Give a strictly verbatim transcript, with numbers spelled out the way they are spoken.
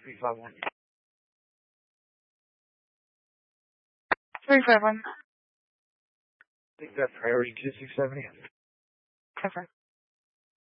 three five one. three five one. I think that's priority two six seven. Cover.